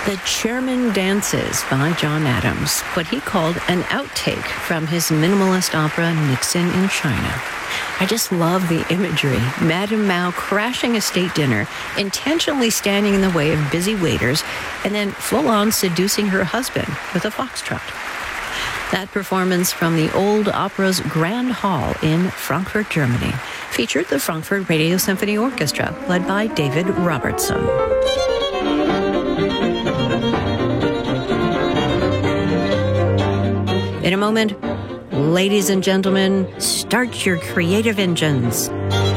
The Chairman Dances by John Adams, what he called an outtake from his minimalist opera Nixon in China. I just love the imagery. Madame Mao crashing a state dinner, intentionally standing in the way of busy waiters, and then full-on seducing her husband with a foxtrot. That performance from the old opera's Grand Hall in Frankfurt, Germany, featured the Frankfurt Radio Symphony Orchestra, led by David Robertson. In a moment, ladies and gentlemen, start your creative engines.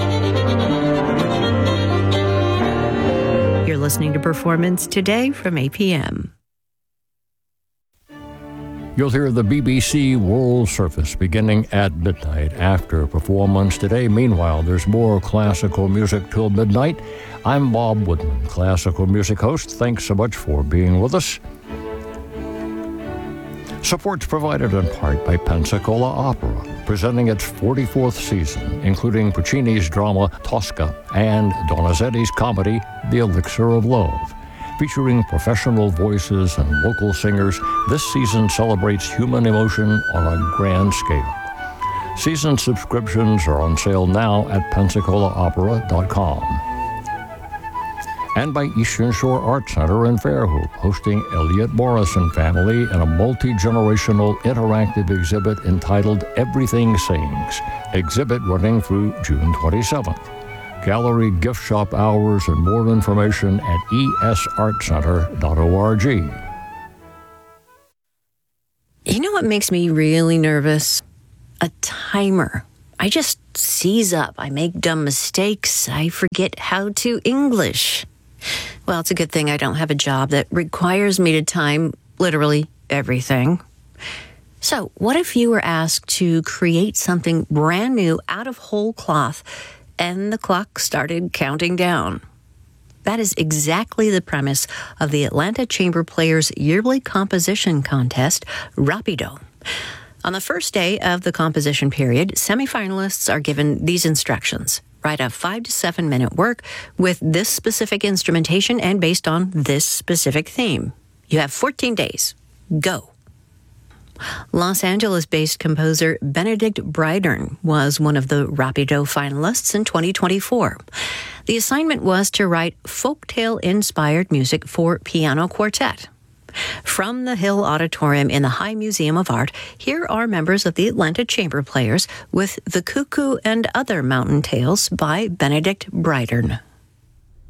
You're listening to Performance Today from APM. You'll hear the BBC World Service beginning at midnight after Performance Today. Meanwhile, there's more classical music till midnight. I'm Bob Woodman, classical music host. Thanks so much for being with us. Support's provided in part by Pensacola Opera, presenting its 44th season, including Puccini's drama Tosca and Donizetti's comedy The Elixir of Love. Featuring professional voices and local singers, this season celebrates human emotion on a grand scale. Season subscriptions are on sale now at PensacolaOpera.com. And by Eastern Shore Art Center in Fairhope, hosting Elliot Morris and Family in a multi-generational interactive exhibit entitled Everything Sings. Exhibit running through June 27th. Gallery, gift shop hours, and more information at esartcenter.org. You know what makes me really nervous? A timer. I just seize up. I make dumb mistakes. I forget how to English. Well, it's a good thing I don't have a job that requires me to time literally everything. So, what if you were asked to create something brand new out of whole cloth and the clock started counting down? That is exactly the premise of the Atlanta Chamber Players' yearly composition contest, Rapido. On the first day of the composition period, semifinalists are given these instructions. Write a 5 to 7 minute work with this specific instrumentation and based on this specific theme. You have 14 days. Go. Los Angeles-based composer Benedict Brydern was one of the Rapido finalists in 2024. The assignment was to write folktale-inspired music for piano quartet. From the Hill Auditorium in the High Museum of Art, here are members of the Atlanta Chamber Players with The Cuckoo and Other Mountain Tales by Benedict Brydern.